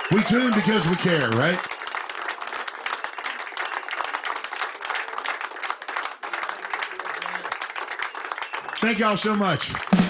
We tune because we care, right? Thank y'all so much.